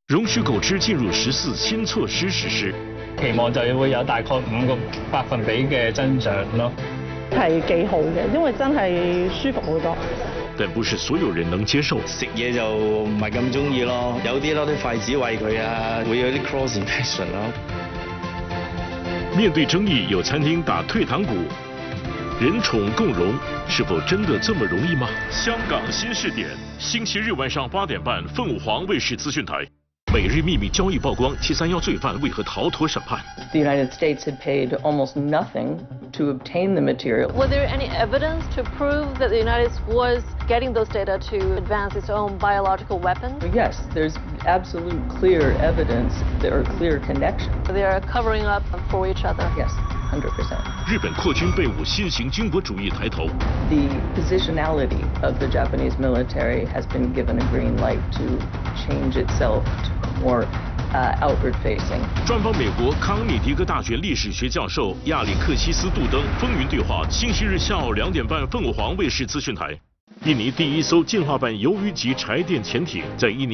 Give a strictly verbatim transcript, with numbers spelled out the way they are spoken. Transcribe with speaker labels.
Speaker 1: 容許狗隻進入十四新措施實施，
Speaker 2: 期望就會有大概五個百分比嘅增長咯。
Speaker 3: 係幾好嘅，因為真係舒服好多。
Speaker 1: 但不是所有人能接受。
Speaker 4: 食嘢就唔係咁中意咯，有啲攞啲筷子餵佢啊，會有啲 cross infection 咯。
Speaker 1: 面對爭議，有餐廳打退堂鼓。人寵共融，是否真的這麼容易嗎？香港新視點，星期日晚上八點半，鳳舞凰衛視資訊台。每日秘密交易曝光，七三一罪犯為何逃脫審判
Speaker 5: ？The United States had paid almost nothing to obtain the material.
Speaker 6: Was there any evidence to prove that the United States was getting those data to advance its own biological weapons?
Speaker 5: Yes, there's absolute clear evidence. There are clear connections.
Speaker 6: They are covering up for each other.
Speaker 5: Yes, one hundred percent.
Speaker 1: 日本擴軍備武，新型軍國主義抬頭。
Speaker 5: The positionality of the Japanese military has been given a green light to change itself to more uh, outward facing.
Speaker 1: 專訪美國康涅狄格大學歷史學教授亞里克西斯·杜登，風雲對話，星期日下午兩點半，鳳舞凰衛視資訊台。印尼第一艘進化版魷魚級柴電潛艇在印尼。